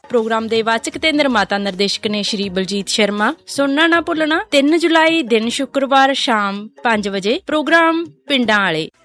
Programme ਦੇ ਵਾਚਕ ਤੇ ਨਿਰਮਾਤਾ ਨਿਰਦੇਸ਼ਕ ਨੇ ਸ਼੍ਰੀ ਬਲਜੀਤ ਸ਼ਰਮਾ। ਸੁਣਨਾ ਨਾ ਭੁੱਲਣਾ 3 ਜੁਲਾਈ ਦਿਨ ਸ਼ੁੱਕਰਵਾਰ ਸ਼ਾਮ 5 ਵਜੇ ਪ੍ਰੋਗਰਾਮ ਪਿੰਡਾਂ ਵਾਲੇ।